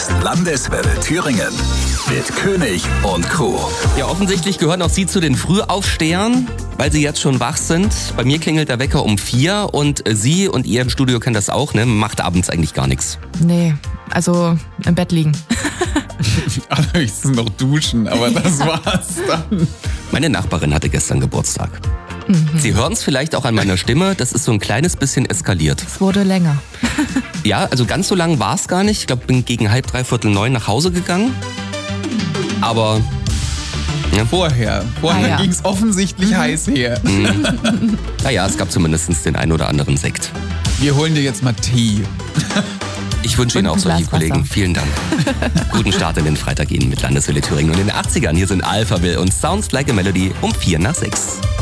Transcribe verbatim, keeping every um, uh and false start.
ist Landeswelle Thüringen mit König und Crew. Ja, offensichtlich gehören auch Sie zu den Frühaufstehern, weil Sie jetzt schon wach sind. Bei mir klingelt der Wecker um vier und Sie und ihr im Studio kennen das auch, ne? Macht abends eigentlich gar nichts. Nee, also im Bett liegen. Allerhöchstens noch duschen, aber das war's dann. Meine Nachbarin hatte gestern Geburtstag. Mhm. Sie hören es vielleicht auch an meiner Stimme, das ist so ein kleines bisschen eskaliert. Es wurde länger. Ja, also ganz so lang war es gar nicht. Ich glaube, bin gegen halb, dreiviertel neun nach Hause gegangen. Aber ja. Vorher, vorher ah, ja. ging es offensichtlich mhm. heiß her. Mhm. Naja, es gab zumindest den ein oder anderen Sekt. Wir holen dir jetzt mal Tee. Ich wünsche Ihnen auch so, liebe Kollegen, vielen Dank. Guten Start in den Freitag Ihnen mit Landeswelle Thüringen und in den achtzigern. Hier sind Alphaville und Sounds Like a Melody um vier nach sechs.